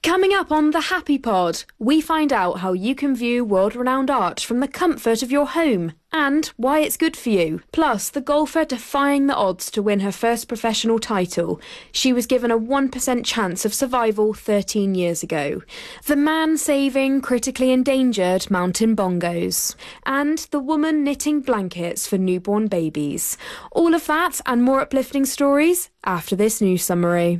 Coming up on The Happy Pod, we find out how you can view world-renowned art from the comfort of your home and why it's good for you. Plus, the golfer defying the odds to win her first professional title. She was given a 1% chance of survival 13 years ago. The man saving critically endangered mountain bongos. And the woman knitting blankets for newborn babies. All of that and more uplifting stories after this news summary.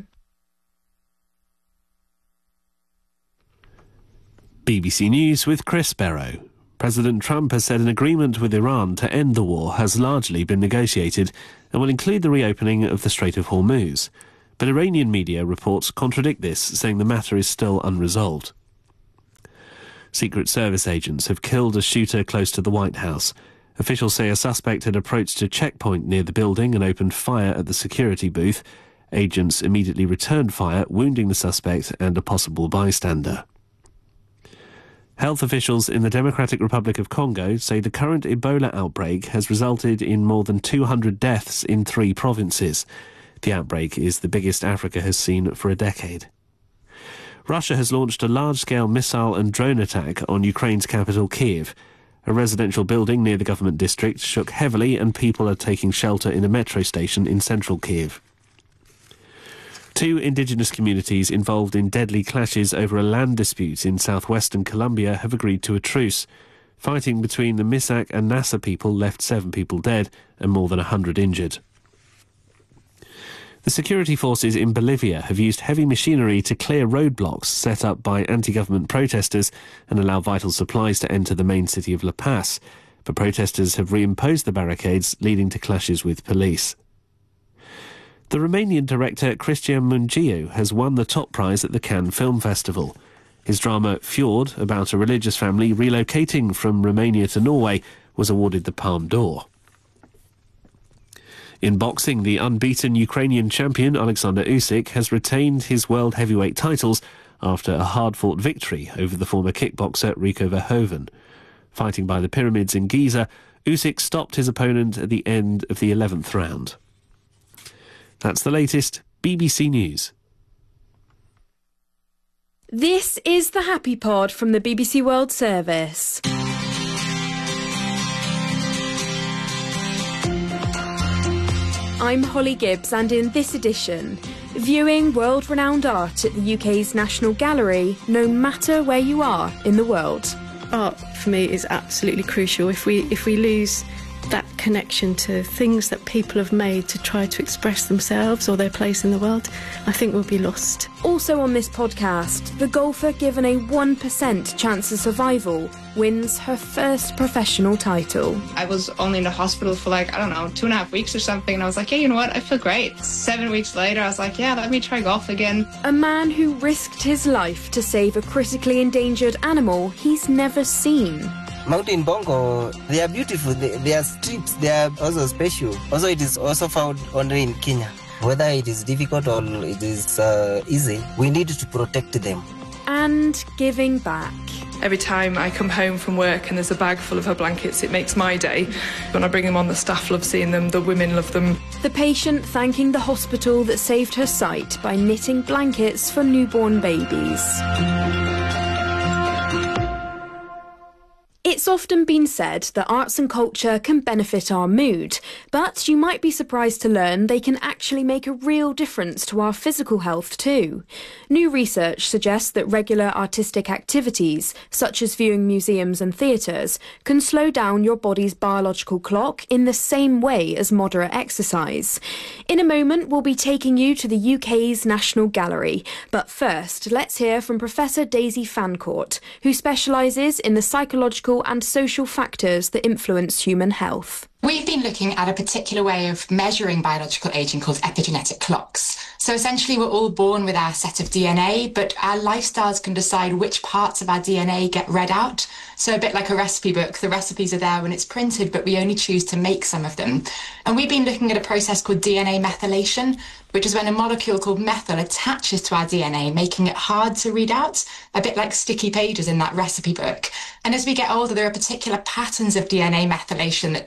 BBC News with Chris Barrow. President Trump has said an agreement with Iran to end the war has largely been negotiated and will include the reopening of the Strait of Hormuz. But Iranian media reports contradict this, saying the matter is still unresolved. Secret Service agents have killed a shooter close to the White House. Officials say a suspect had approached a checkpoint near the building and opened fire at the security booth. Agents immediately returned fire, wounding the suspect and a possible bystander. Health officials in the Democratic Republic of Congo say the current Ebola outbreak has resulted in more than 200 deaths in 3 provinces. The outbreak is the biggest Africa has seen for a decade. Russia has launched a large-scale missile and drone attack on Ukraine's capital, Kyiv. A residential building near the government district shook heavily and people are taking shelter in a metro station in central Kyiv. 2 indigenous communities involved in deadly clashes over a land dispute in southwestern Colombia have agreed to a truce. Fighting between the Misak and Nasa people left 7 people dead and more than 100 injured. The security forces in Bolivia have used heavy machinery to clear roadblocks set up by anti-government protesters and allow vital supplies to enter the main city of La Paz. But protesters have reimposed the barricades, leading to clashes with police. The Romanian director Cristian Mungiu has won the top prize at the Cannes Film Festival. His drama Fjord, about a religious family relocating from Romania to Norway, was awarded the Palme d'Or. In boxing, the unbeaten Ukrainian champion Alexander Usyk has retained his world heavyweight titles after a hard-fought victory over the former kickboxer Rico Verhoeven. Fighting by the pyramids in Giza, Usyk stopped his opponent at the end of the 11th round. That's the latest. BBC News. This is the Happy Pod from the BBC World Service. I'm Holly Gibbs, and in this edition, viewing world-renowned art at the UK's National Gallery, no matter where you are in the world. Art, for me, is absolutely crucial. If we lose that connection to things that people have made to try to express themselves or their place in the world, I think we'll be lost. Also on this podcast, the golfer given a 1% chance of survival wins her first professional title. I was only in the hospital for 2.5 weeks or something, and I was like, yeah, you know what, I feel great. 7 weeks later, I was like, yeah, let me try golf again. A man who risked his life to save a critically endangered animal he's never seen. Mountain bongo, they are beautiful, they are strips, they are also special. Also, it is also found only in Kenya. Whether it is difficult or it is easy, we need to protect them. And giving back. Every time I come home from work and there's a bag full of her blankets, it makes my day. When I bring them on, the staff love seeing them, the women love them. The patient thanking the hospital that saved her sight by knitting blankets for newborn babies. It's often been said that arts and culture can benefit our mood, but you might be surprised to learn they can actually make a real difference to our physical health too. New research suggests that regular artistic activities, such as viewing museums and theatres, can slow down your body's biological clock in the same way as moderate exercise. In a moment, we'll be taking you to the UK's National Gallery, but first, let's hear from Professor Daisy Fancourt, who specialises in the psychological and social factors that influence human health. We've been looking at a particular way of measuring biological aging called epigenetic clocks. So essentially we're all born with our set of DNA, but our lifestyles can decide which parts of our DNA get read out. So a bit like a recipe book, the recipes are there when it's printed, but we only choose to make some of them. And we've been looking at a process called DNA methylation, which is when a molecule called methyl attaches to our DNA, making it hard to read out, a bit like sticky pages in that recipe book. And as we get older, there are particular patterns of DNA methylation that tend to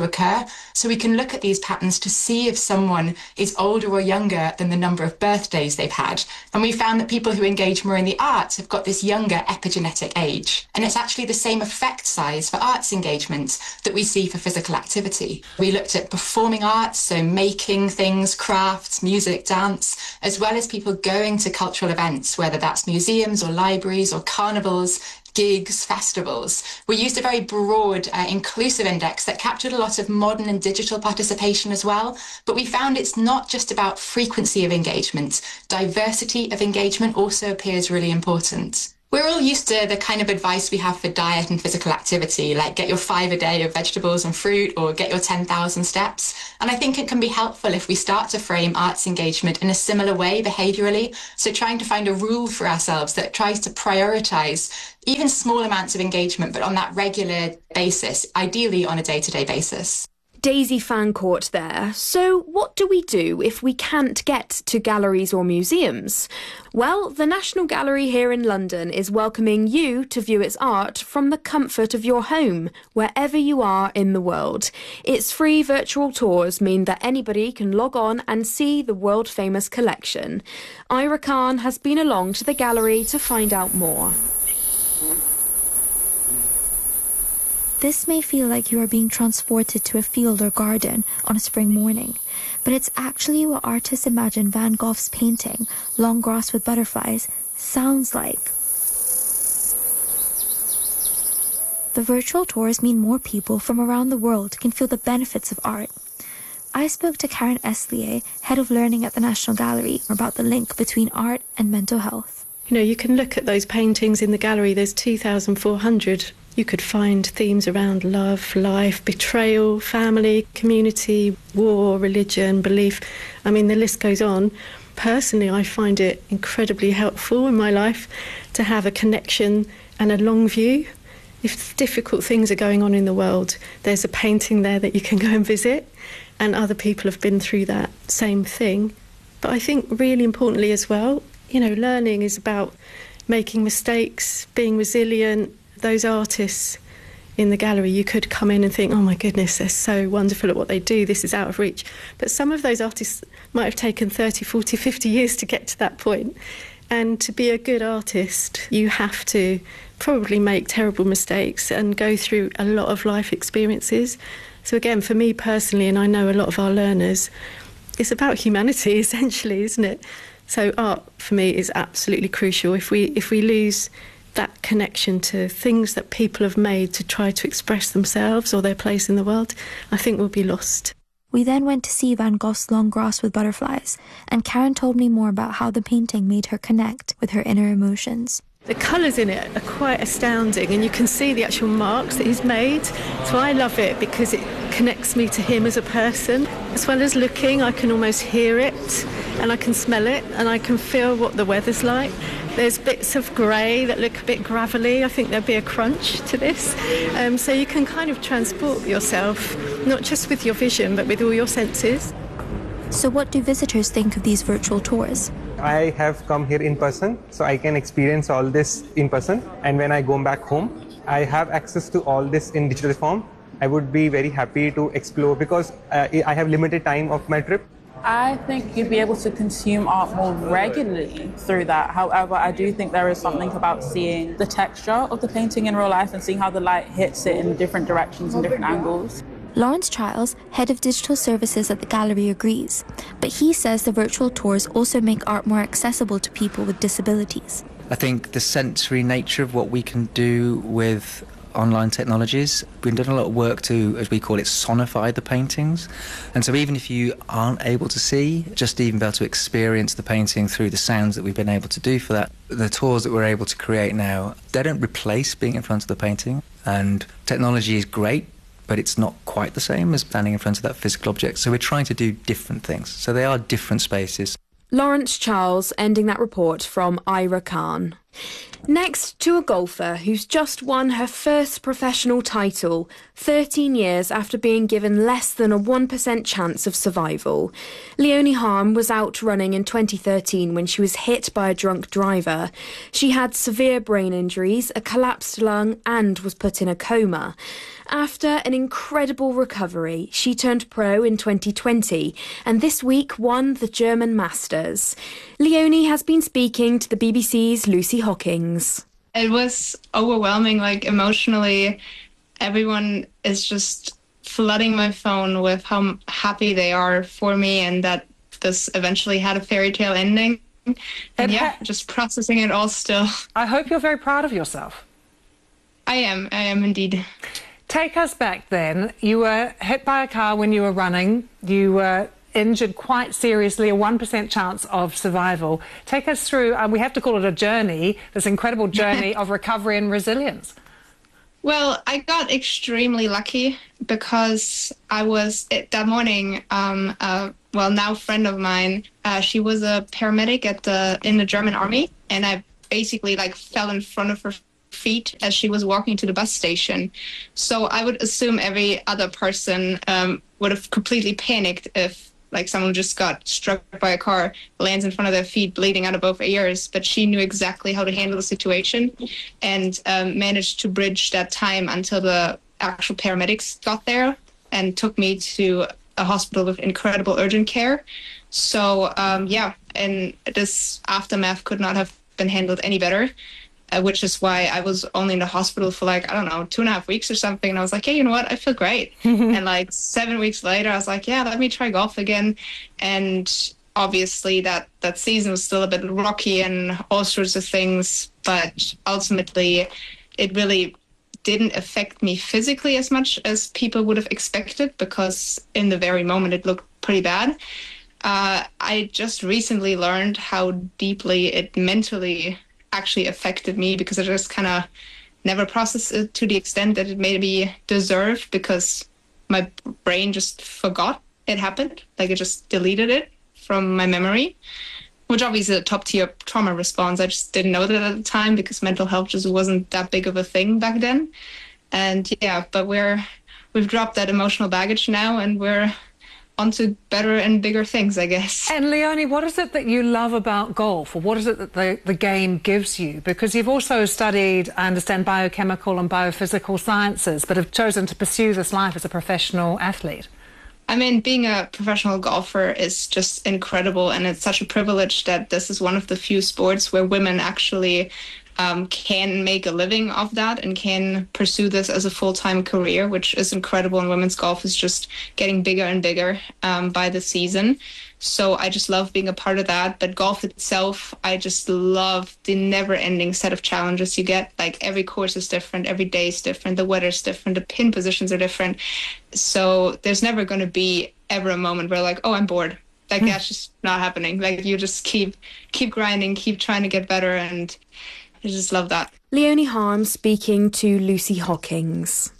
occur. So we can look at these patterns to see if someone is older or younger than the number of birthdays they've had. And we found that people who engage more in the arts have got this younger epigenetic age. And it's actually the same effect size for arts engagement that we see for physical activity. We looked at performing arts, so making things, crafts, music, dance, as well as people going to cultural events, whether that's museums or libraries or carnivals, gigs, festivals. We used a very broad, inclusive index that captured a lot of modern and digital participation as well. But we found it's not just about frequency of engagement. Diversity of engagement also appears really important. We're all used to the kind of advice we have for diet and physical activity, like get your 5 a day of vegetables and fruit or get your 10,000 steps. And I think it can be helpful if we start to frame arts engagement in a similar way behaviourally. So trying to find a rule for ourselves that tries to prioritise even small amounts of engagement, but on that regular basis, ideally on a day-to-day basis. Daisy Fancourt there. So what do we do if we can't get to galleries or museums? Well, the National Gallery here in London is welcoming you to view its art from the comfort of your home, wherever you are in the world. Its free virtual tours mean that anybody can log on and see the world-famous collection. Ira Khan has been along to the gallery to find out more. This may feel like you are being transported to a field or garden on a spring morning, but it's actually what artists imagine Van Gogh's painting, Long Grass with Butterflies, sounds like. The virtual tours mean more people from around the world can feel the benefits of art. I spoke to Karen Eslier, head of learning at the National Gallery, about the link between art and mental health. You know, you can look at those paintings in the gallery. There's 2,400. You could find themes around love, life, betrayal, family, community, war, religion, belief. I mean, the list goes on. Personally, I find it incredibly helpful in my life to have a connection and a long view. If difficult things are going on in the world, there's a painting there that you can go and visit, and other people have been through that same thing. But I think really importantly as well, you know, learning is about making mistakes, being resilient. Those artists in the gallery, you could come in and think, oh my goodness, they're so wonderful at what they do, this is out of reach. But some of those artists might have taken 30, 40, 50 years to get to that point. And to be a good artist, you have to probably make terrible mistakes and go through a lot of life experiences. So again, for me personally, and I know a lot of our learners, it's about humanity essentially, isn't it? So art for me is absolutely crucial. If we lose that connection to things that people have made to try to express themselves or their place in the world, I think we'll be lost. We then went to see Van Gogh's Long Grass with Butterflies, and Karen told me more about how the painting made her connect with her inner emotions. The colours in it are quite astounding, and you can see the actual marks that he's made. So I love it because it connects me to him as a person. As well as looking, I can almost hear it, and I can smell it, and I can feel what the weather's like. There's bits of grey that look a bit gravelly. I think there'd be a crunch to this. So you can kind of transport yourself, not just with your vision, but with all your senses. So what do visitors think of these virtual tours? I have come here in person, so I can experience all this in person. And when I go back home, I have access to all this in digital form. I would be very happy to explore because I have limited time of my trip. I think you'd be able to consume art more regularly through that. However, I do think there is something about seeing the texture of the painting in real life and seeing how the light hits it in different directions and different angles. Lawrence Childs, head of digital services at the gallery, agrees, but he says the virtual tours also make art more accessible to people with disabilities. I think the sensory nature of what we can do with online technologies, we've done a lot of work to, as we call it, sonify the paintings. And so even if you aren't able to see, just even be able to experience the painting through the sounds that we've been able to do for that. The tours that we're able to create now, they don't replace being in front of the painting. And technology is great, but it's not quite the same as standing in front of that physical object. So we're trying to do different things. So they are different spaces. Lawrence Charles ending that report from Ira Khan. Next to a golfer who's just won her first professional title 13 years after being given less than a 1% chance of survival. Leonie Harm was out running in 2013 when she was hit by a drunk driver. She had severe brain injuries, a collapsed lung, and was put in a coma. After an incredible recovery, she turned pro in 2020 and this week won the German Masters. Leonie has been speaking to the BBC's Lucy Hockings. It was overwhelming, like emotionally. Everyone is just flooding my phone with how happy they are for me and that this eventually had a fairy tale ending. And just processing it all still. I hope you're very proud of yourself. I am indeed. Take us back then. You were hit by a car when you were running. You were injured quite seriously, a 1% chance of survival. Take us through, we have to call it a journey, this incredible journey of recovery and resilience. Well, I got extremely lucky because I was, that morning, now friend of mine, she was a paramedic in the German army, and I basically fell in front of her feet as she was walking to the bus station. So I would assume every other person would have completely panicked if someone just got struck by a car, lands in front of their feet, bleeding out of both ears. But she knew exactly how to handle the situation and managed to bridge that time until the actual paramedics got there and took me to a hospital with incredible urgent care. So and this aftermath could not have been handled any better. Which is why I was only in the hospital for 2.5 weeks or something. And I was like, hey, you know what? I feel great. And 7 weeks later, I was like, yeah, let me try golf again. And obviously that season was still a bit rocky and all sorts of things. But ultimately, it really didn't affect me physically as much as people would have expected, because in the very moment, it looked pretty bad. I just recently learned how deeply it mentally actually affected me, because I just kind of never processed it to the extent that it maybe deserved, because my brain just forgot it happened. It just deleted it from my memory, which obviously is a top tier trauma response. I just didn't know that at the time because mental health just wasn't that big of a thing back then. And but we've dropped that emotional baggage now, and we're onto better and bigger things, I guess. And Leonie, what is it that you love about golf, or what is it that the game gives you? Because you've also studied, I understand, biochemical and biophysical sciences, but have chosen to pursue this life as a professional athlete. I mean, being a professional golfer is just incredible, and it's such a privilege that this is one of the few sports where women actually can make a living of that and can pursue this as a full-time career, which is incredible. And women's golf is just getting bigger and bigger by the season. So I just love being a part of that. But golf itself, I just love the never-ending set of challenges you get. Every course is different, every day is different, the weather's different, the pin positions are different. So there's never going to be ever a moment where I'm bored. That's just not happening. You just keep grinding, keep trying to get better, and I just love that. Leonie Harm speaking to Lucy Hockings.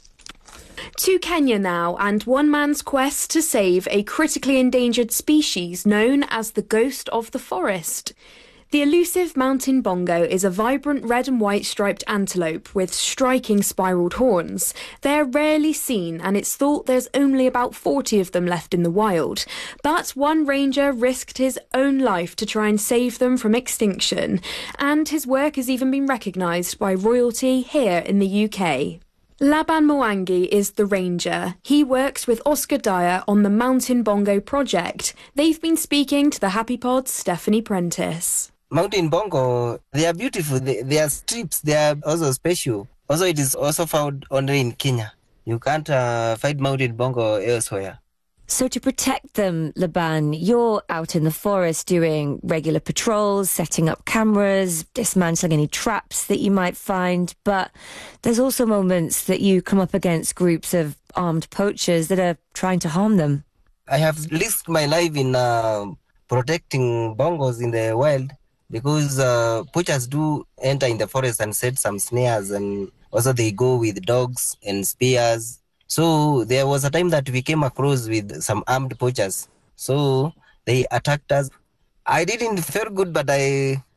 To Kenya now, and one man's quest to save a critically endangered species known as the ghost of the forest. The elusive mountain bongo is a vibrant red and white striped antelope with striking spiralled horns. They're rarely seen, and it's thought there's only about 40 of them left in the wild. But one ranger risked his own life to try and save them from extinction, and his work has even been recognised by royalty here in the UK. Laban Mwangi is the ranger. He works with Oscar Dyer on the Mountain Bongo project. They've been speaking to the Happy Pod's Stephanie Prentice. Mountain bongo, they are beautiful. They are strips. They are also special. Also, it is also found only in Kenya. You can't find mountain bongo elsewhere. So to protect them, Laban, you're out in the forest doing regular patrols, setting up cameras, dismantling any traps that you might find. But there's also moments that you come up against groups of armed poachers that are trying to harm them. I have risked my life in protecting bongos in the wild, because poachers do enter in the forest and set some snares, and also they go with dogs and spears. So there was a time that we came across with some armed poachers. So they attacked us. I didn't feel good, but I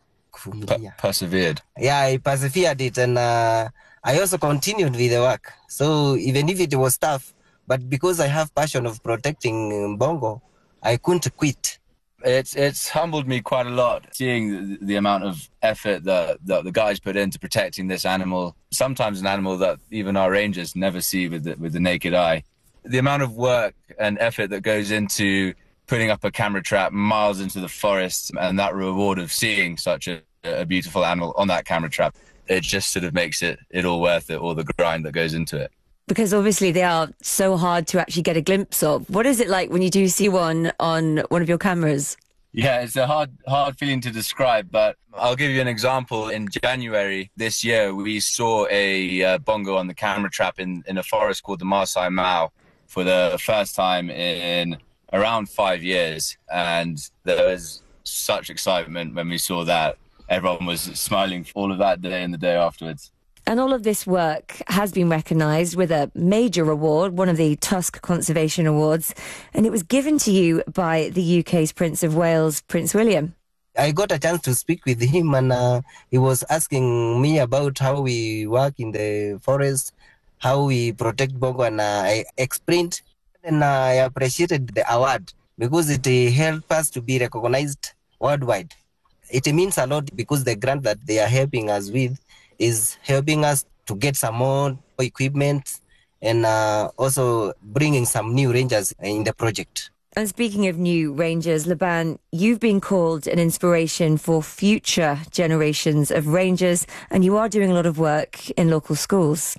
Persevered. Yeah, I persevered it, and I also continued with the work. So even if it was tough, but because I have passion of protecting bongo, I couldn't quit. It's humbled me quite a lot, seeing the amount of effort that the guys put into protecting this animal, sometimes an animal that even our rangers never see with the naked eye. The amount of work and effort that goes into putting up a camera trap miles into the forest, and that reward of seeing such a beautiful animal on that camera trap, it just sort of makes it all worth it, all the grind that goes into it. Because obviously they are so hard to actually get a glimpse of. What is it like when you do see one on one of your cameras? Yeah, it's a hard feeling to describe, but I'll give you an example. In January this year, we saw a bongo on the camera trap in a forest called the Maasai Mara for the first time in around 5 years. And there was such excitement when we saw that. Everyone was smiling all of that day and the day afterwards. And all of this work has been recognised with a major award, one of the Tusk Conservation Awards, and it was given to you by the UK's Prince of Wales, Prince William. I got a chance to speak with him, and he was asking me about how we work in the forest, how we protect bongo, and I explained, and I appreciated the award because it helped us to be recognised worldwide. It means a lot because the grant that they are helping us with is helping us to get some more equipment and also bringing some new rangers in the project. And speaking of new rangers, Laban, you've been called an inspiration for future generations of rangers, and you are doing a lot of work in local schools.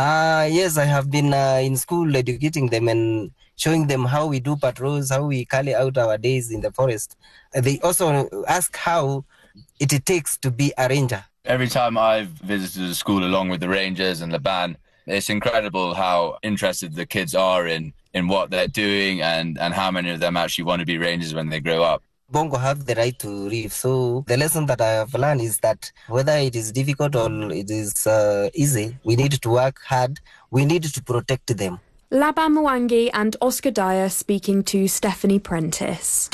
Yes, I have been in school educating them and showing them how we do patrols, how we carry out our days in the forest. They also ask how it takes to be a ranger. Every time I've visited a school along with the Rangers and Laban, it's incredible how interested the kids are in what they're doing and how many of them actually want to be Rangers when they grow up. Bongo have the right to live. So the lesson that I have learned is that whether it is difficult or it is easy, we need to work hard. We need to protect them. Laban Mwangi and Oscar Dyer speaking to Stephanie Prentice.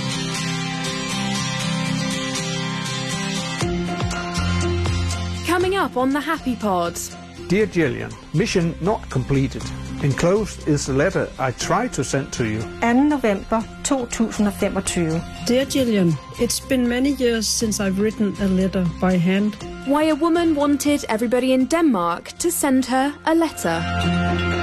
Coming up on the Happy Pod. Dear Gillian, mission not completed. Enclosed is the letter I tried to send to you. 2. November 2025. Dear Gillian, it's been many years since I've written a letter by hand. Why a woman wanted everybody in Denmark to send her a letter.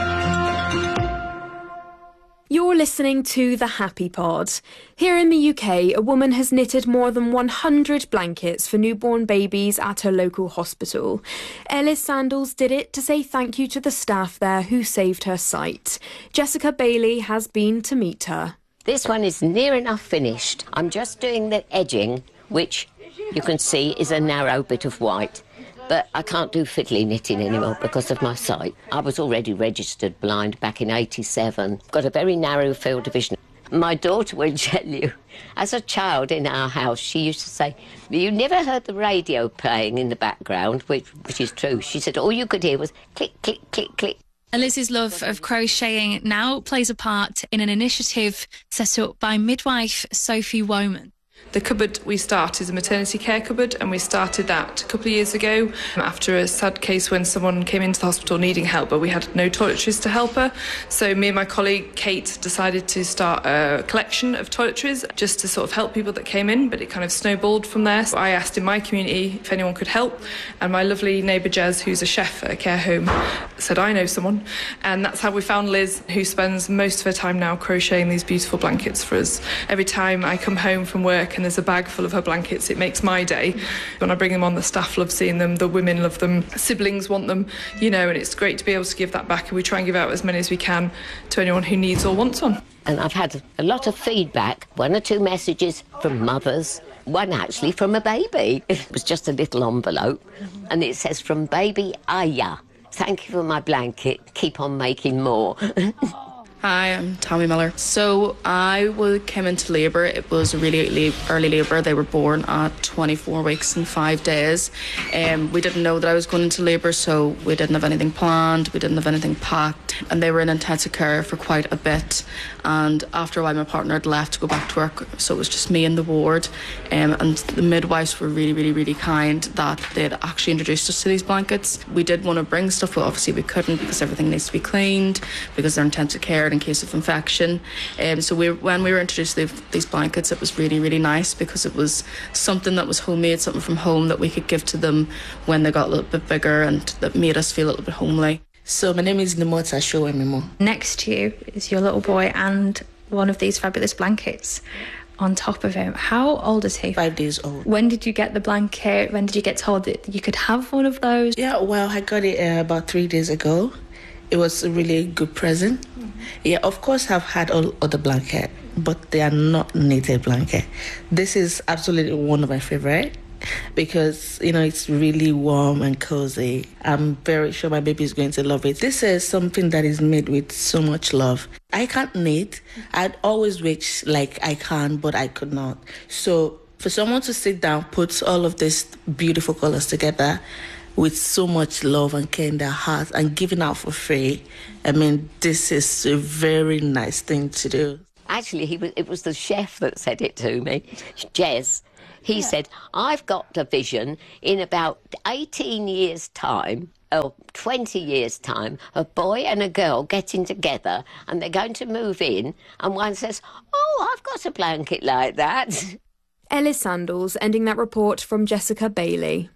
You're listening to The Happy Pod. Here in the UK, a woman has knitted more than 100 blankets for newborn babies at her local hospital. Ellis Sandals did it to say thank you to the staff there who saved her sight. Jessica Bailey has been to meet her. This one is near enough finished. I'm just doing the edging, which you can see is a narrow bit of white. But I can't do fiddly knitting anymore because of my sight. I was already registered blind back in '87. Got a very narrow field of vision. My daughter will tell you, as a child in our house, she used to say, you never heard the radio playing in the background, which is true. She said all you could hear was click, click, click, click. Eliz's love of crocheting now plays a part in an initiative set up by midwife Sophie Woman. The cupboard we start is a maternity care cupboard, and we started that a couple of years ago after a sad case when someone came into the hospital needing help, but we had no toiletries to help her. So me and my colleague Kate decided to start a collection of toiletries just to sort of help people that came in, but it kind of snowballed from there. So I asked in my community if anyone could help, and my lovely neighbour Jez, who's a chef at a care home, said I know someone, and that's how we found Liz, who spends most of her time now crocheting these beautiful blankets for us. Every time I come home from work and there's a bag full of her blankets, it makes my day. When I bring them on, the staff love seeing them, the women love them, siblings want them, and it's great to be able to give that back, and we try and give out as many as we can to anyone who needs or wants one. And I've had a lot of feedback, 1 or 2 messages from mothers, one actually from a baby. It was just a little envelope, and it says, from baby Aya, thank you for my blanket, keep on making more. Hi, I'm Tommy Miller. So I came into labour. It was a really early labour. They were born at 24 weeks and 5 days. We didn't know that I was going into labour, so we didn't have anything planned. We didn't have anything packed. and they were in intensive care for quite a bit. And after a while, my partner had left to go back to work, so it was just me in the ward. And the midwives were really, really, really kind that they'd actually introduced us to these blankets. We did want to bring stuff, but obviously we couldn't because everything needs to be cleaned, because they're intensive care in case of infection. So when we were introduced to these blankets, it was really, really nice because it was something that was homemade, something from home that we could give to them when they got a little bit bigger, and that made us feel a little bit homely. So my name is Nimota Showemimo. Next to you is your little boy and one of these fabulous blankets on top of him. How old is he? 5 days old. When did you get the blanket? When did you get told that you could have one of those? Yeah, well, I got it about 3 days ago. It was a really good present. Yeah, of course I've had all other blankets, but they are not knitted blanket. This is absolutely one of my favorite, because, you know, it's really warm and cozy. I'm very sure my baby is going to love it. This is something that is made with so much love. I can't knit. I'd always wish like I can, but I could not. So for someone to sit down, put all of these beautiful colors together with so much love and care in their heart and giving out for free, I mean, this is a very nice thing to do. Actually, it was the chef that said it to me, Jez. He said, I've got a vision in about 18 years' time, or 20 years' time, a boy and a girl getting together and they're going to move in, and one says, oh, I've got a blanket like that. Ellis Sandals, ending that report from Jessica Bailey.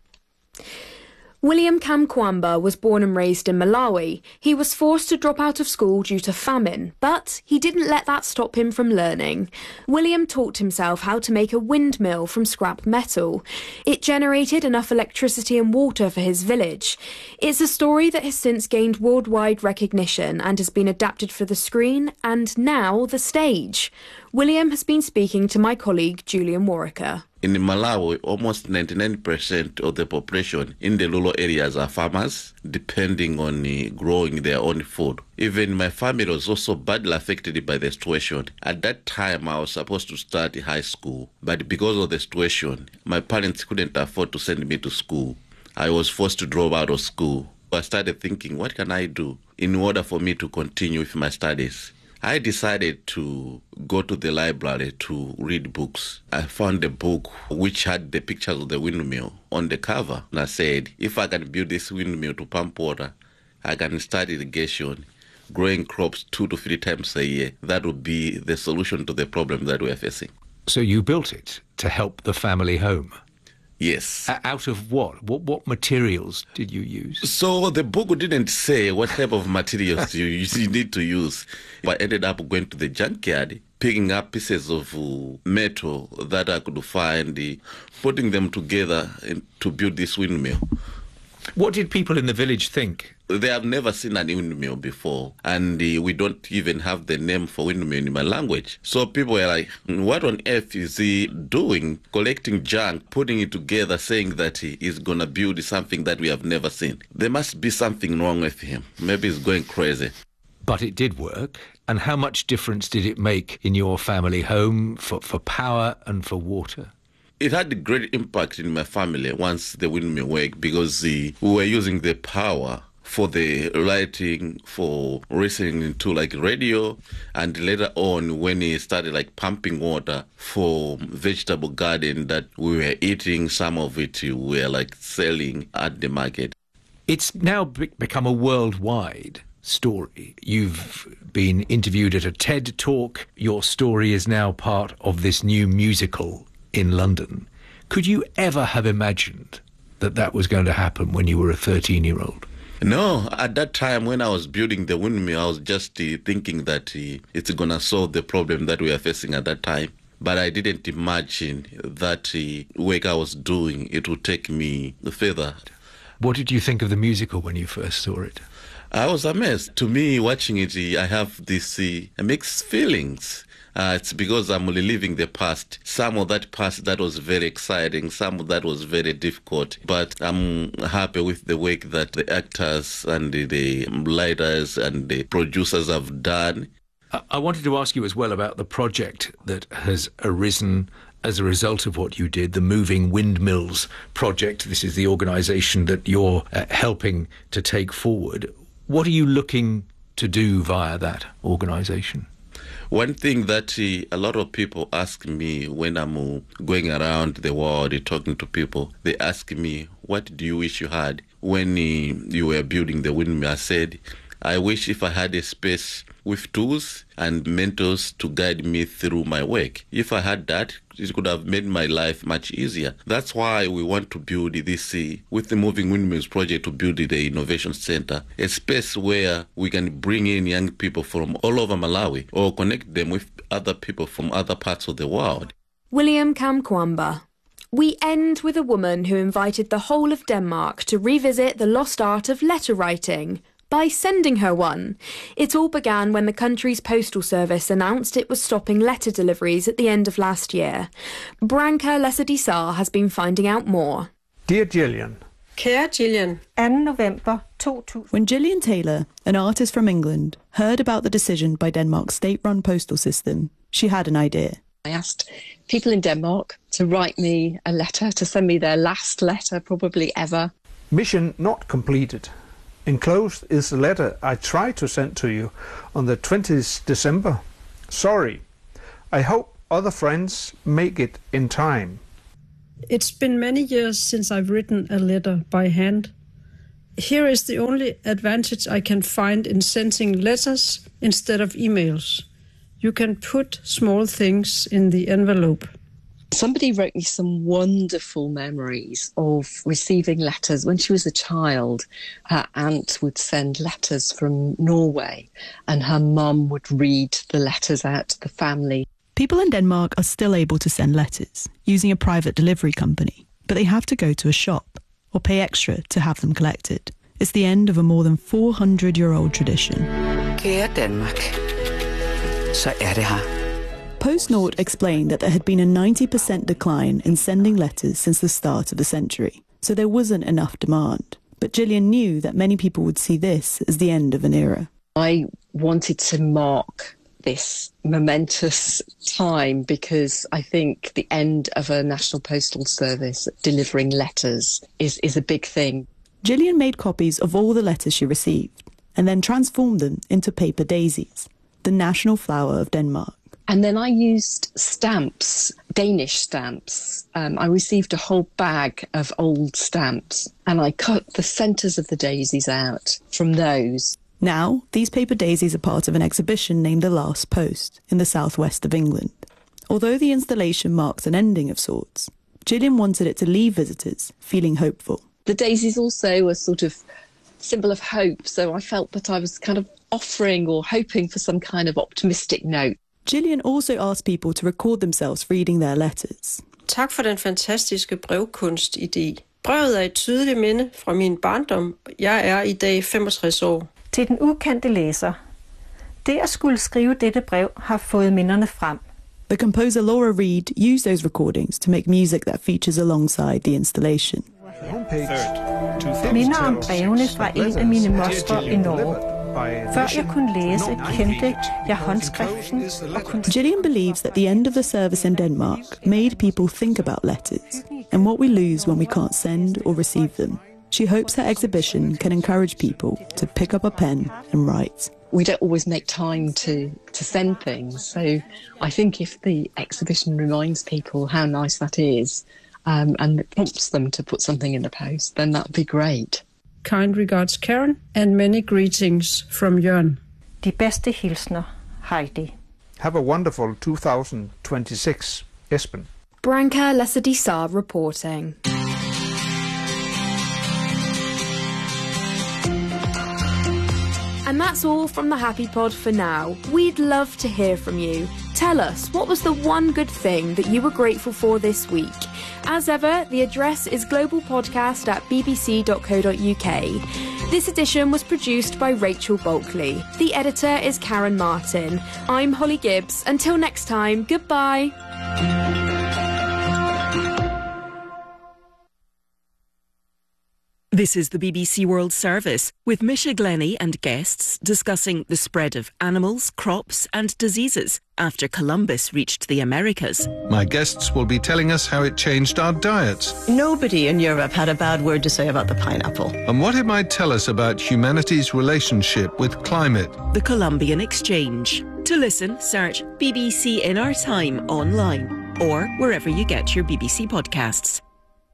William Kamkwamba was born and raised in Malawi. He was forced to drop out of school due to famine, but he didn't let that stop him from learning. William taught himself how to make a windmill from scrap metal. It generated enough electricity and water for his village. It's a story that has since gained worldwide recognition and has been adapted for the screen and now the stage. William has been speaking to my colleague Julian Warwicker. In Malawi, almost 99% of the population in the rural areas are farmers, depending on growing their own food. Even my family was also badly affected by the situation. At that time, I was supposed to start high school, but because of the situation, my parents couldn't afford to send me to school. I was forced to drop out of school. I started thinking, what can I do in order for me to continue with my studies? I decided to go to the library to read books. I found a book which had the pictures of the windmill on the cover. And I said, if I can build this windmill to pump water, I can start irrigation, growing crops 2 to 3 times a year. That would be the solution to the problem that we are facing. So you built it to help the family home? Yes. Out of what? What materials did you use? So the book didn't say what type of materials you need to use. But I ended up going to the junkyard, picking up pieces of metal that I could find, putting them together to build this windmill. What did people in the village think? They have never seen an windmill before, and we don't even have the name for windmill in my language. So people were like, what on earth is he doing? Collecting junk, putting it together, saying that he is going to build something that we have never seen. There must be something wrong with him. Maybe he's going crazy. But it did work. And how much difference did it make in your family home for power and for water? It had a great impact in my family once the windmill worked, because we were using the power for the lighting, for listening to like radio, and later on when he started like pumping water for vegetable garden that we were eating, some of it we were like selling at the market. It's now become a worldwide story. You've been interviewed at a TED Talk. Your story is now part of this new musical in London. Could you ever have imagined that that was going to happen when you were a 13-year-old? No, at that time when I was building the windmill, I was just thinking that it's going to solve the problem that we are facing at that time. But I didn't imagine that work I was doing, it would take me further. What did you think of the musical when you first saw it? I was amazed. To me, watching it, I have this mixed feelings. It's because I'm reliving the past. Some of that past that was very exciting, some of that was very difficult. But I'm happy with the work that the actors and the writers and the producers have done. I wanted to ask you as well about the project that has arisen as a result of what you did, the Moving Windmills Project. This is the organisation that you're helping to take forward. What are you looking to do via that organisation? One thing that a lot of people ask me when I'm going around the world talking to people, they ask me, what do you wish you had when you were building the windmill? I said, I wish if I had a space with tools and mentors to guide me through my work. If I had that, it could have made my life much easier. That's why we want to build this, with the Moving Windmills project, to build the Innovation Center, a space where we can bring in young people from all over Malawi or connect them with other people from other parts of the world. William Kamkwamba. We end with a woman who invited the whole of Denmark to revisit the lost art of letter writing by sending her one. It all began when the country's postal service announced it was stopping letter deliveries at the end of last year. Branka Lesser-Dissar has been finding out more. Dear Gillian. Kære Gillian, 2. November 2000. When Gillian Taylor, an artist from England, heard about the decision by Denmark's state-run postal system, she had an idea. I asked people in Denmark to write me a letter, to send me their last letter, probably ever. Mission not completed. Enclosed is the letter I tried to send to you on the 20th December. Sorry. I hope other friends make it in time. It's been many years since I've written a letter by hand. Here is the only advantage I can find in sending letters instead of emails. You can put small things in the envelope. Somebody wrote me some wonderful memories of receiving letters. When she was a child, her aunt would send letters from Norway and her mum would read the letters out to the family. People in Denmark are still able to send letters using a private delivery company, but they have to go to a shop or pay extra to have them collected. It's the end of a more than 400-year-old tradition. Kære Danmark, så det her. PostNord explained that there had been a 90% decline in sending letters since the start of the century, so there wasn't enough demand. But Gillian knew that many people would see this as the end of an era. I wanted to mark this momentous time because I think the end of a national postal service delivering letters is a big thing. Gillian made copies of all the letters she received and then transformed them into paper daisies, the national flower of Denmark. And then I used stamps, Danish stamps. I received a whole bag of old stamps and I cut the centres of the daisies out from those. Now, these paper daisies are part of an exhibition named The Last Post in the southwest of England. Although the installation marks an ending of sorts, Gillian wanted it to leave visitors feeling hopeful. The daisies also were sort of symbol of hope, so I felt that I was kind of offering or hoping for some kind of optimistic note. Gillian also asked people to record themselves reading their letters. Tak for den fantastiske brevkunstidé. Brevet er et tydeligt minde fra min barndom. Jeg er i dag 65 år. Til den ukendte læser. Det at skulle skrive dette brev har fået minderne frem. The composer Laura Reed used those recordings to make music that features alongside the installation. Minder om brevene fra en af mine mostre i Norge. Før jeg kunne læse, kendte jeg håndskriften og kunne... Gillian believes that the end of the service in Denmark made people think about letters and what we lose when we can't send or receive them. She hopes her exhibition can encourage people to pick up a pen and write. We don't always make time to send things, so I think if the exhibition reminds people how nice that is and it prompts them to put something in the post, then that would be great. Kind regards, Karen, and many greetings from Jørn. De bedste hilsner, Heidi. Have a wonderful 2026, Esben. Branka Lesser-Dissar reporting. And that's all from the Happy Pod for now. We'd love to hear from you. Tell us, what was the one good thing that you were grateful for this week? As ever, the address is globalpodcast@bbc.co.uk. This edition was produced by Rachel Bulkley. The editor is Karen Martin. I'm Holly Gibbs. Until next time, goodbye. This is the BBC World Service, with Misha Glennie and guests discussing the spread of animals, crops and diseases after Columbus reached the Americas. My guests will be telling us how it changed our diets. Nobody in Europe had a bad word to say about the pineapple. And what it might tell us about humanity's relationship with climate. The Columbian Exchange. To listen, search BBC in Our Time online or wherever you get your BBC podcasts.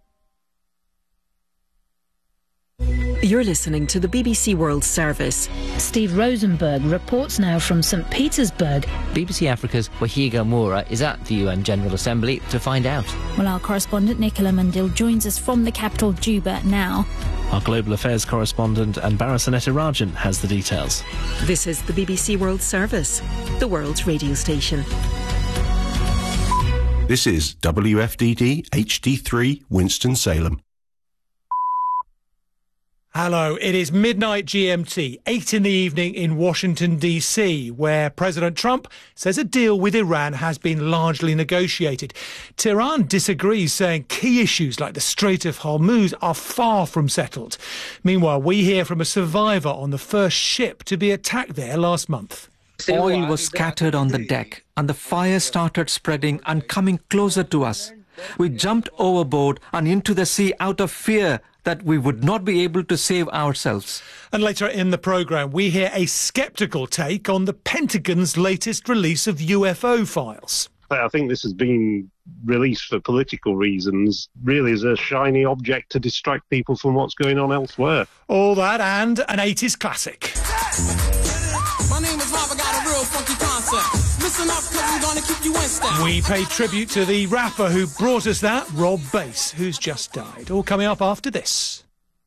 You're listening to the BBC World Service. Steve Rosenberg reports now from St. Petersburg. BBC Africa's Wahiga Moura is at the UN General Assembly to find out. Well, our correspondent Nicola Mandil joins us from the capital, Juba, now. Our global affairs correspondent Anbarasaneta Rajan has the details. This is the BBC World Service, the world's radio station. This is WFDD HD3 Winston-Salem. Hello, it is midnight GMT, 8 in the evening in Washington, D.C., where President Trump says a deal with Iran has been largely negotiated. Tehran disagrees, saying key issues like the Strait of Hormuz are far from settled. Meanwhile, we hear from a survivor on the first ship to be attacked there last month. Oil was scattered on the deck and the fire started spreading and coming closer to us. We jumped overboard and into the sea out of fear that we would not be able to save ourselves. And later in the programme, we hear a sceptical take on the Pentagon's latest release of UFO files. I think this has been released for political reasons, really as a shiny object to distract people from what's going on elsewhere. All that and an 80s classic. My name is Rob, I got a real funky concept. Listen up, cause I'm gonna keep you in step. We pay tribute to the rapper who brought us that, Rob Bass, who's just died. All coming up after this.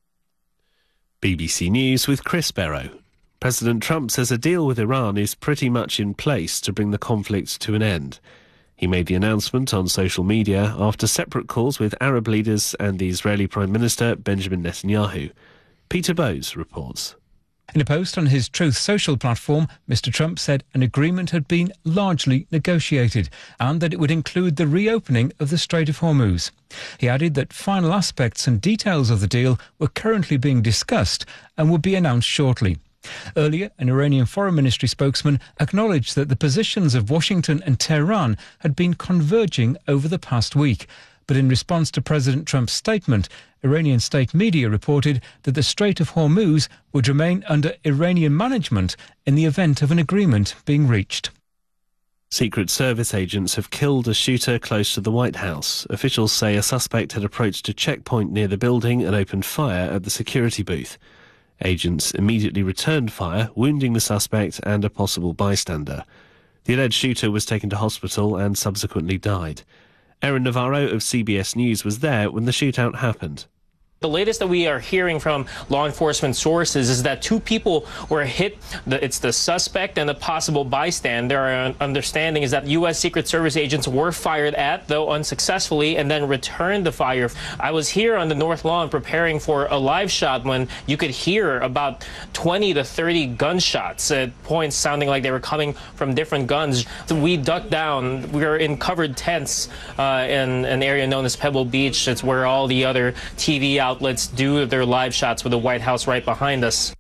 BBC News with Chris Barrow. President Trump says a deal with Iran is pretty much in place to bring the conflict to an end. He made the announcement on social media after separate calls with Arab leaders and the Israeli Prime Minister Benjamin Netanyahu. Peter Bowes reports. In a post on his Truth Social platform, Mr. Trump said an agreement had been largely negotiated and that it would include the reopening of the Strait of Hormuz. He added that final aspects and details of the deal were currently being discussed and would be announced shortly. Earlier, an Iranian Foreign Ministry spokesman acknowledged that the positions of Washington and Tehran had been converging over the past week. But in response to President Trump's statement, Iranian state media reported that the Strait of Hormuz would remain under Iranian management in the event of an agreement being reached. Secret Service agents have killed a shooter close to the White House. Officials say a suspect had approached a checkpoint near the building and opened fire at the security booth. Agents immediately returned fire, wounding the suspect and a possible bystander. The alleged shooter was taken to hospital and subsequently died. Erin Navarro of CBS News was there when the shootout happened. The latest that we are hearing from law enforcement sources is that two people were hit. It's the suspect and the possible bystander. Our understanding is that U.S. Secret Service agents were fired at, though unsuccessfully, and then returned the fire. I was here on the North Lawn preparing for a live shot when you could hear about 20 to 30 gunshots at points sounding like they were coming from different guns. We ducked down. We were in covered tents in an area known as Pebble Beach. It's where all the other TV outlets do their live shots with the White House right behind us.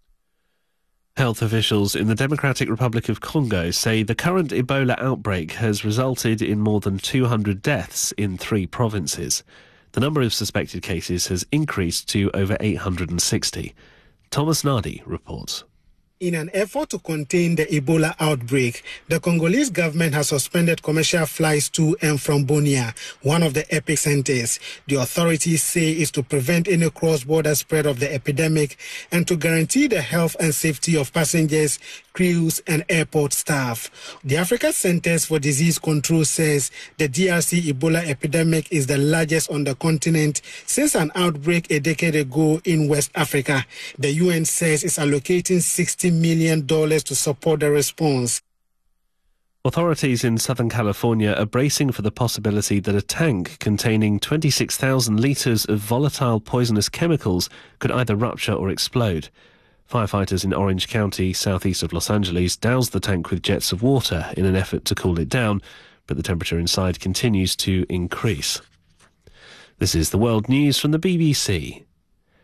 Health officials in the Democratic Republic of Congo say the current Ebola outbreak has resulted in more than 200 deaths in 3 provinces. The number of suspected cases has increased to over 860. Thomas Nardi reports. In an effort to contain the Ebola outbreak, the Congolese government has suspended commercial flights to and from Bunia, one of the epicenters. The authorities say is to prevent any cross-border spread of the epidemic and to guarantee the health and safety of passengers, crews and airport staff. The Africa Centers for Disease Control says the DRC Ebola epidemic is the largest on the continent since an outbreak a decade ago in West Africa. The UN says it's allocating $60 million to support the response. Authorities in Southern California are bracing for the possibility that a tank containing 26,000 litres of volatile poisonous chemicals could either rupture or explode. Firefighters in Orange County, southeast of Los Angeles, doused the tank with jets of water in an effort to cool it down, but the temperature inside continues to increase. This is the World News from the BBC.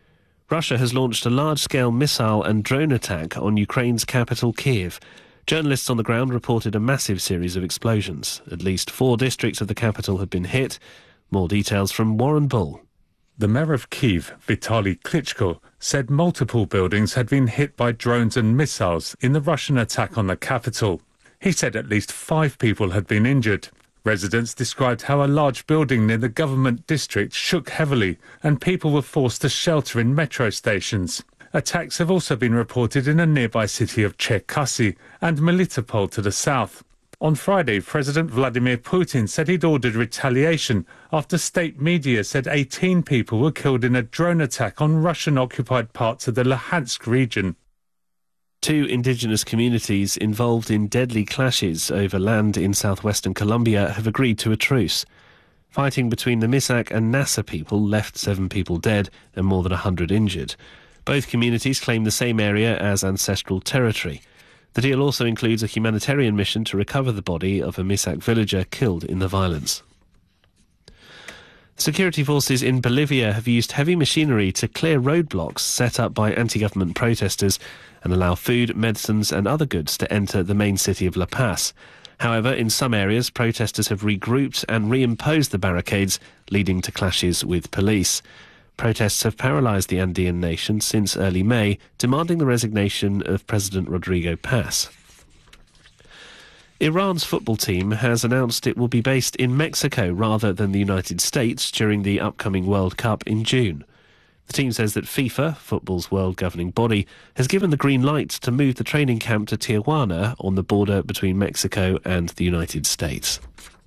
Russia has launched a large-scale missile and drone attack on Ukraine's capital, Kyiv. Journalists on the ground reported a massive series of explosions. At least 4 districts of the capital have been hit. More details from Warren Bull. The mayor of Kyiv, Vitaly Klitschko, said multiple buildings had been hit by drones and missiles in the Russian attack on the capital. He said at least 5 people had been injured. Residents described how a large building near the government district shook heavily and people were forced to shelter in metro stations. Attacks have also been reported in a nearby city of Cherkasy and Melitopol to the south. On Friday, President Vladimir Putin said he'd ordered retaliation after state media said 18 people were killed in a drone attack on Russian-occupied parts of the Luhansk region. 2 indigenous communities involved in deadly clashes over land in southwestern Colombia have agreed to a truce. Fighting between the Misak and Nasa people left 7 people dead and more than 100 injured. Both communities claim the same area as ancestral territory. The deal also includes a humanitarian mission to recover the body of a Misak villager killed in the violence. Security forces in Bolivia have used heavy machinery to clear roadblocks set up by anti-government protesters and allow food, medicines and other goods to enter the main city of La Paz. However, in some areas, protesters have regrouped and reimposed the barricades, leading to clashes with police. Protests have paralysed the Andean nation since early May, demanding the resignation of President Rodrigo Paz. Iran's football team has announced it will be based in Mexico rather than the United States during the upcoming World Cup in June. The team says that FIFA, football's world governing body, has given the green light to move the training camp to Tijuana on the border between Mexico and the United States.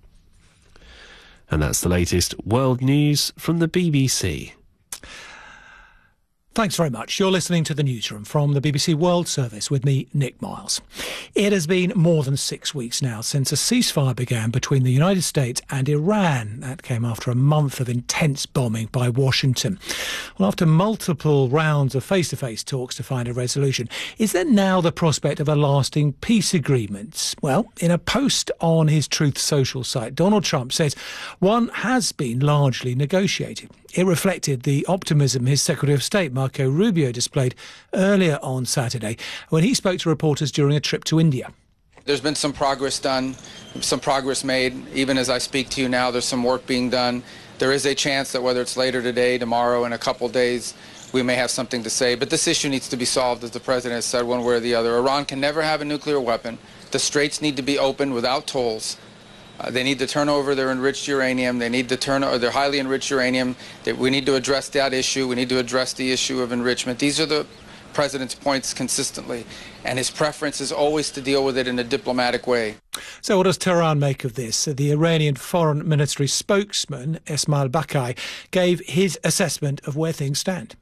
And that's the latest world news from the BBC. Thanks very much. You're listening to the Newsroom from the BBC World Service with me, Nick Miles. It has been more than 6 weeks now since a ceasefire began between the United States and Iran. That came after a month of intense bombing by Washington. Well, after multiple rounds of face-to-face talks to find a resolution, is there now the prospect of a lasting peace agreement? Well, in a post on his Truth Social site, Donald Trump says one has been largely negotiated. It reflected the optimism his Secretary of State, Marco Rubio, displayed earlier on Saturday when he spoke to reporters during a trip to India. There's been some progress done, some progress made. Even as I speak to you now, there's some work being done. There is a chance that whether it's later today, tomorrow, in a couple days, we may have something to say. But this issue needs to be solved, as the President has said, one way or the other. Iran can never have a nuclear weapon. The straits need to be opened without tolls. They need to turn over their enriched uranium. They need to turn over their highly enriched uranium. We need to address that issue. We need to address the issue of enrichment. These are the President's points consistently, and his preference is always to deal with it in a diplomatic way. So what does Tehran make of this? The Iranian Foreign Ministry spokesman, Esmail Bakai, gave his assessment of where things stand.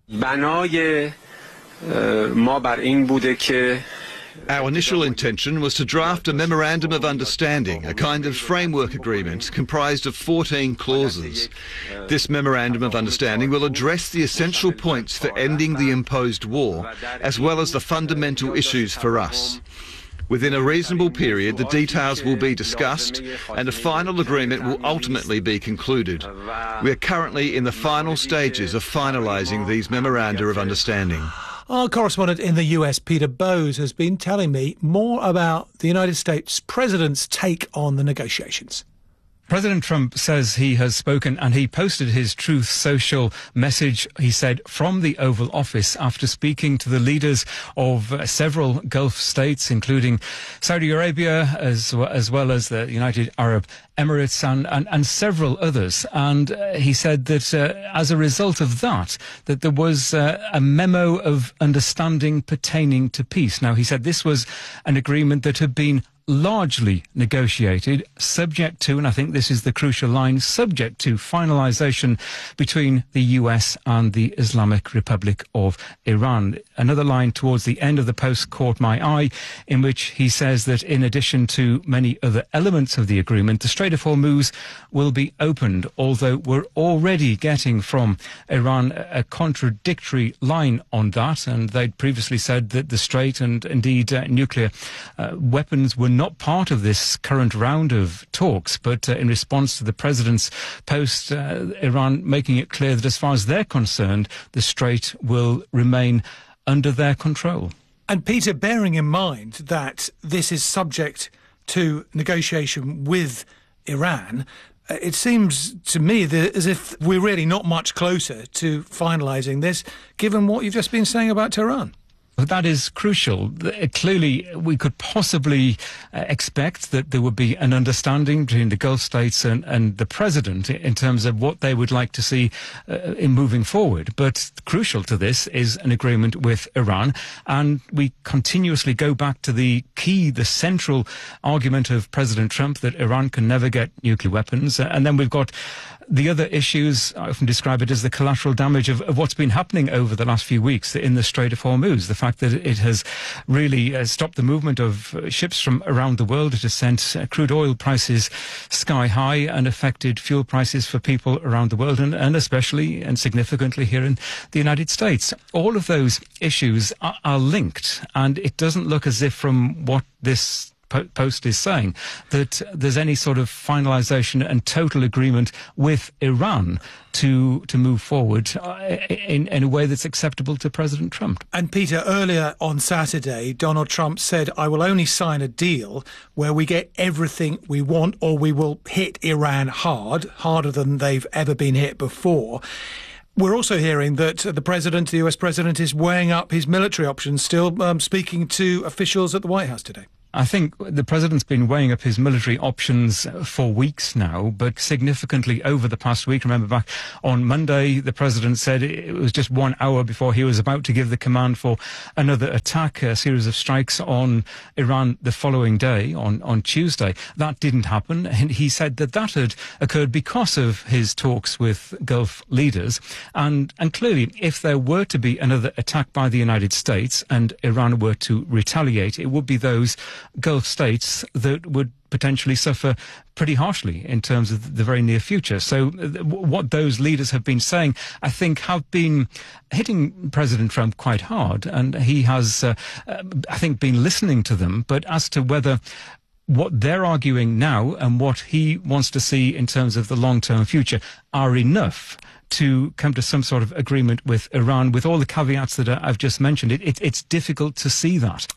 Our initial intention was to draft a Memorandum of Understanding, a kind of framework agreement comprised of 14 clauses. This Memorandum of Understanding will address the essential points for ending the imposed war, as well as the fundamental issues for us. Within a reasonable period, the details will be discussed and a final agreement will ultimately be concluded. We are currently in the final stages of finalising these Memoranda of Understanding. Our correspondent in the US, Peter Bowes, has been telling me more about the United States President's take on the negotiations. President Trump says he has spoken, and he posted his Truth Social message, he said, from the Oval Office after speaking to the leaders of several Gulf states, including Saudi Arabia, as well as the United Arab Emirates and several others. And he said that as a result of that there was a memo of understanding pertaining to peace. Now, he said this was an agreement that had been largely negotiated, subject to, and I think this is the crucial line, subject to finalisation between the US and the Islamic Republic of Iran. Another line towards the end of the post caught my eye, in which he says that in addition to many other elements of the agreement, the Strait of Hormuz will be opened, although we're already getting from Iran a contradictory line on that, and they'd previously said that the Strait and indeed nuclear weapons were not part of this current round of talks, but in response to the president's post, Iran making it clear that as far as they're concerned, the strait will remain under their control. And Peter, bearing in mind that this is subject to negotiation with Iran, it seems to me as if we're really not much closer to finalising this, given what you've just been saying about Tehran. That is crucial. Clearly, we could possibly expect that there would be an understanding between the Gulf states and the president in terms of what they would like to see in moving forward. But crucial to this is an agreement with Iran. And we continuously go back to the central argument of President Trump that Iran can never get nuclear weapons. And then we've got the other issues. I often describe it as the collateral damage of what's been happening over the last few weeks in the Strait of Hormuz. The fact that it has really stopped the movement of ships from around the world. It has sent crude oil prices sky high and affected fuel prices for people around the world, and especially and significantly here in the United States. All of those issues are linked, and it doesn't look as if from what this post is saying that there's any sort of finalisation and total agreement with Iran to move forward in a way that's acceptable to President Trump. And Peter, earlier on Saturday, Donald Trump said, I will only sign a deal where we get everything we want, or we will hit Iran harder than they've ever been hit before. We're also hearing that the US president, is weighing up his military options, still speaking to officials at the White House today. I think the president's been weighing up his military options for weeks now, but significantly over the past week. Remember back on Monday, the president said it was just 1 hour before he was about to give the command for another attack, a series of strikes on Iran the following day, on Tuesday. That didn't happen. And he said that had occurred because of his talks with Gulf leaders. And clearly, if there were to be another attack by the United States and Iran were to retaliate, it would be those Gulf states that would potentially suffer pretty harshly in terms of the very near future. So what those leaders have been saying, I think, have been hitting President Trump quite hard. And he has, I think, been listening to them. But as to whether what they're arguing now and what he wants to see in terms of the long-term future are enough to come to some sort of agreement with Iran, with all the caveats that I've just mentioned, it's difficult to see that.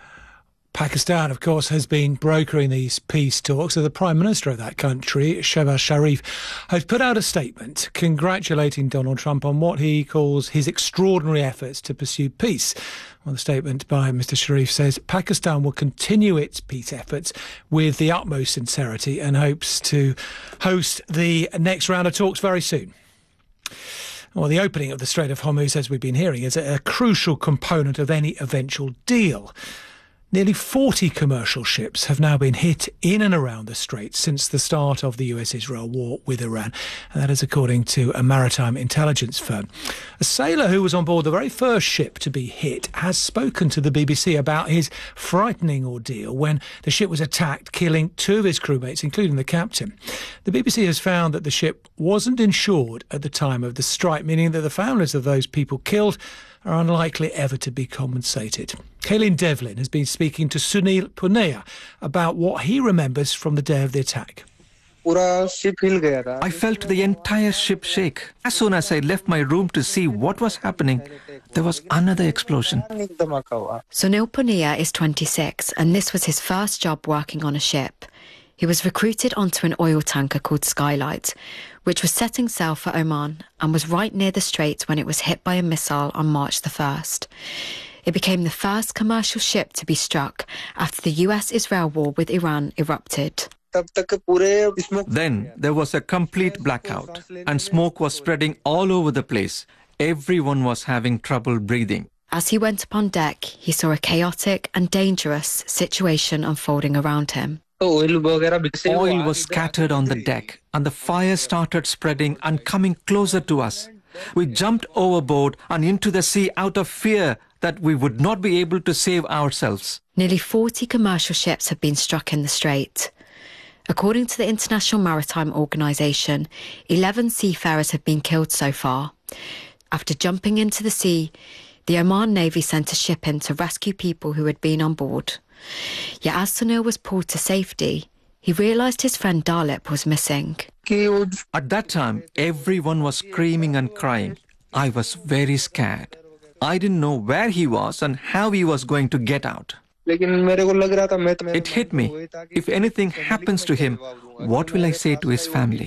Pakistan, of course, has been brokering these peace talks. So the Prime Minister of that country, Shehbaz Sharif, has put out a statement congratulating Donald Trump on what he calls his extraordinary efforts to pursue peace. Well, the statement by Mr. Sharif says Pakistan will continue its peace efforts with the utmost sincerity and hopes to host the next round of talks very soon. Well, the opening of the Strait of Hormuz, as we've been hearing, is a crucial component of any eventual deal. Nearly 40 commercial ships have now been hit in and around the Strait since the start of the US-Israel war with Iran, and that is according to a maritime intelligence firm. A sailor who was on board the very first ship to be hit has spoken to the BBC about his frightening ordeal when the ship was attacked, killing 2 of his crewmates, including the captain. The BBC has found that the ship wasn't insured at the time of the strike, meaning that the families of those people killed are unlikely ever to be compensated. Kaylin Devlin has been speaking to Sunil Puneya about what he remembers from the day of the attack. I felt the entire ship shake. As soon as I left my room to see what was happening, there was another explosion. Sunil Puneya is 26, and this was his first job working on a ship. He was recruited onto an oil tanker called Skylight, which was setting sail for Oman and was right near the strait when it was hit by a missile on March the 1st. It became the first commercial ship to be struck after the US-Israel war with Iran erupted. Then there was a complete blackout, and smoke was spreading all over the place. Everyone was having trouble breathing. As he went upon deck, he saw a chaotic and dangerous situation unfolding around him. Oil was scattered on the deck, and the fire started spreading and coming closer to us. We jumped overboard and into the sea out of fear that we would not be able to save ourselves. Nearly 40 commercial ships have been struck in the strait. According to the International Maritime Organization, 11 seafarers have been killed so far. After jumping into the sea, the Oman Navy sent a ship in to rescue people who had been on board. Yet as Sunil was pulled to safety, he realised his friend Dalip was missing. At that time, everyone was screaming and crying. I was very scared. I didn't know where he was and how he was going to get out. It hit me. If anything happens to him, what will I say to his family?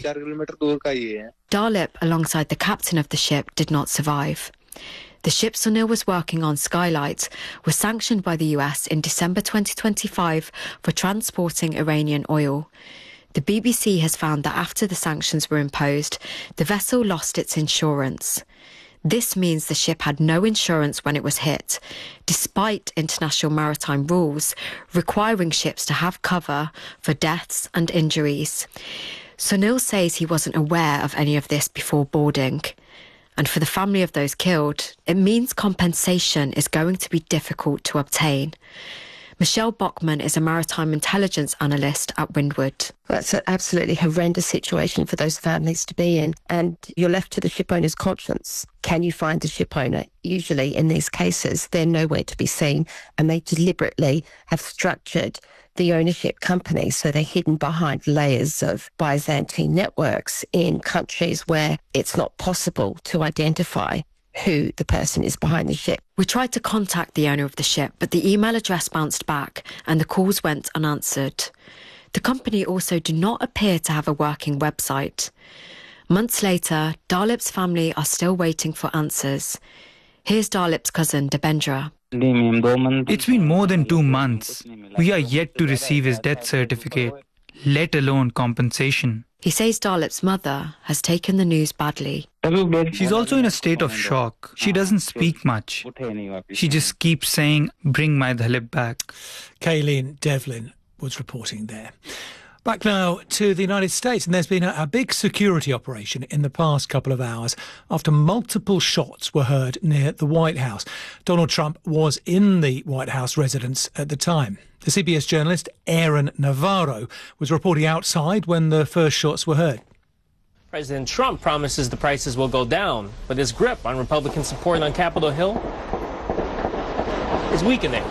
Dalip, alongside the captain of the ship, did not survive. The ship Sunil was working on, Skylight, was sanctioned by the US in December 2025 for transporting Iranian oil. The BBC has found that after the sanctions were imposed, the vessel lost its insurance. This means the ship had no insurance when it was hit, despite international maritime rules requiring ships to have cover for deaths and injuries. Sunil says he wasn't aware of any of this before boarding. And for the family of those killed, it means compensation is going to be difficult to obtain. Michelle Bachman is a maritime intelligence analyst at Windward. That's an absolutely horrendous situation for those families to be in, and you're left to the ship owner's conscience. Can you find the ship owner? Usually in these cases, they're nowhere to be seen, and they deliberately have structured the ownership company so they're hidden behind layers of Byzantine networks in countries where it's not possible to identify who the person is behind the ship. We tried to contact the owner of the ship, but the email address bounced back and the calls went unanswered. The company also do not appear to have a working website. Months later, Dalip's family are still waiting for answers. Here's Dalip's cousin, Debendra. It's been more than 2 months. We are yet to receive his death certificate, let alone compensation. He says Dalip's mother has taken the news badly. She's also in a state of shock. She doesn't speak much. She just keeps saying, "Bring my Dalip back." Kayleen Devlin was reporting there. Back now to the United States, and there's been a big security operation in the past couple of hours after multiple shots were heard near the White House. Donald Trump was in the White House residence at the time. The CBS journalist Aaron Navarro was reporting outside when the first shots were heard. President Trump promises the prices will go down, but his grip on Republican support on Capitol Hill is weakening.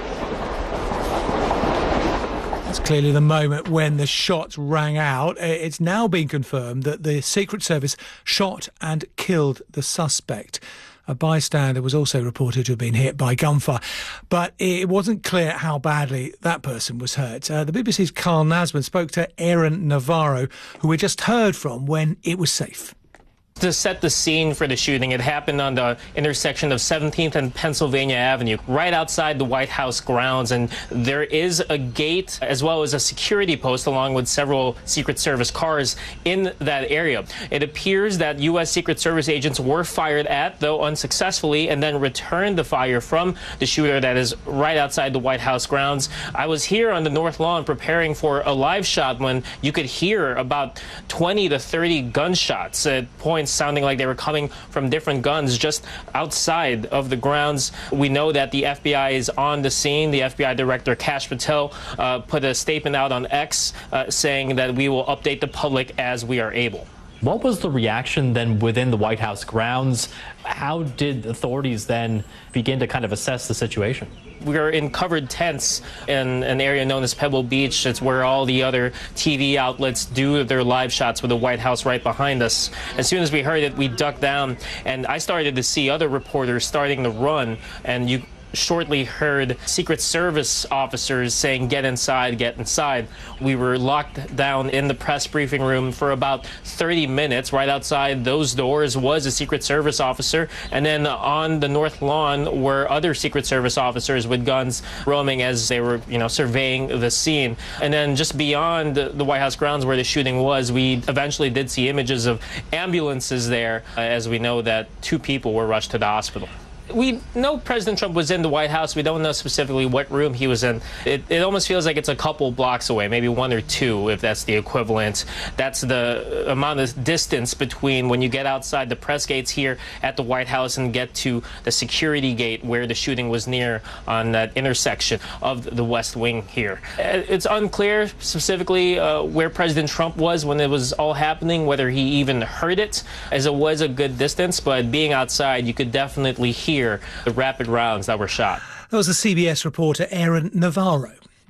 That's clearly the moment when the shots rang out. It's now been confirmed that the Secret Service shot and killed the suspect. A bystander was also reported to have been hit by gunfire, but it wasn't clear how badly that person was hurt. The BBC's Carl Nasman spoke to Aaron Navarro, who we just heard from when it was safe. To set the scene for the shooting, it happened on the intersection of 17th and Pennsylvania Avenue, right outside the White House grounds. And there is a gate as well as a security post along with several Secret Service cars in that area. It appears that U.S. Secret Service agents were fired at, though unsuccessfully, and then returned the fire from the shooter that is right outside the White House grounds. I was here on the North Lawn preparing for a live shot when you could hear about 20 to 30 gunshots at points sounding like they were coming from different guns just outside of the grounds. We know that the FBI is on the scene. The FBI Director Kash Patel put a statement out on X saying that we will update the public as we are able. What was the reaction then within the White House grounds? How did authorities then begin to kind of assess the situation? We are in covered tents in an area known as Pebble Beach. It's where all the other TV outlets do their live shots with the White House right behind us. As soon as we heard it, we ducked down, and I started to see other reporters starting to run, and you shortly heard Secret Service officers saying, "Get inside, get inside." We were locked down in the press briefing room for about 30 minutes. Right outside those doors was a Secret Service officer, and then on the North Lawn were other Secret Service officers with guns roaming as they were, surveying the scene. And then just beyond the White House grounds where the shooting was, we eventually did see images of ambulances there, as we know that 2 people were rushed to the hospital. We know President Trump was in the White House. We don't know specifically what room he was in. It almost feels like it's a couple blocks away, maybe 1 or 2, if that's the equivalent. That's the amount of distance between when you get outside the press gates here at the White House and get to the security gate where the shooting was near on that intersection of the West Wing here. It's unclear specifically where President Trump was when it was all happening, whether he even heard it, as it was a good distance, but being outside, you could definitely hear the rapid rounds that were shot. That was the CBS reporter Aaron Navarro.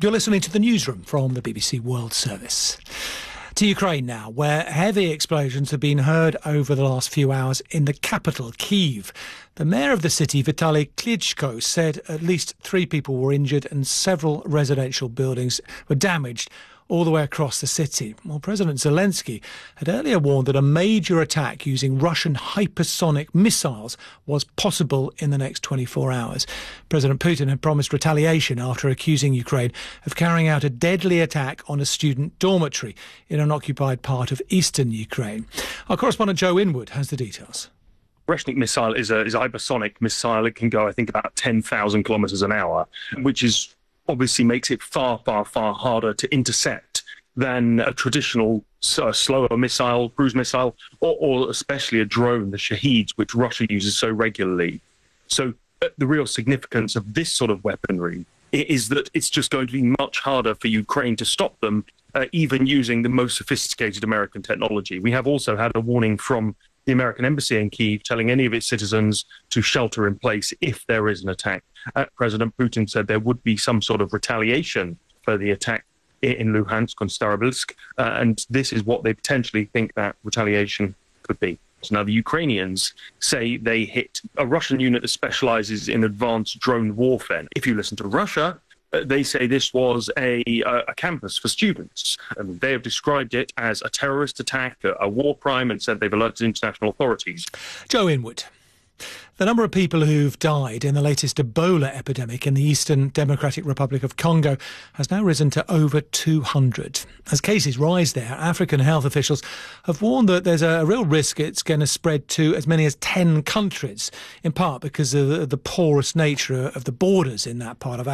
You're listening to the newsroom from the BBC World Service. To Ukraine now, where heavy explosions have been heard over the last few hours in the capital, Kyiv. The mayor of the city, Vitaly Klitschko, said at least 3 people were injured and several residential buildings were damaged all the way across the city. Well, President Zelensky had earlier warned that a major attack using Russian hypersonic missiles was possible in the next 24 hours. President Putin had promised retaliation after accusing Ukraine of carrying out a deadly attack on a student dormitory in an occupied part of eastern Ukraine. Our correspondent Joe Inwood has the details. Brezhnev missile is a hypersonic missile. It can go, I think, about 10,000 kilometers an hour, which is obviously makes it far, far, far harder to intercept than a traditional slower missile, cruise missile, or especially a drone, the Shaheeds, which Russia uses so regularly. So the real significance of this sort of weaponry is that it's just going to be much harder for Ukraine to stop them, even using the most sophisticated American technology. We have also had a warning from the American embassy in Kyiv telling any of its citizens to shelter in place if there is an attack. President Putin said there would be some sort of retaliation for the attack in Luhansk and Starobilsk, and this is what they potentially think that retaliation could be. So now the Ukrainians say they hit a Russian unit that specializes in advanced drone warfare. If you listen to Russia, they say this was a campus for students. They have described it as a terrorist attack, a war crime, and said they've alerted international authorities. Joe Inwood. The number of people who've died in the latest Ebola epidemic in the Eastern Democratic Republic of Congo has now risen to over 200. As cases rise there, African health officials have warned that there's a real risk it's going to spread to as many as 10 countries, in part because of the porous nature of the borders in that part of Africa.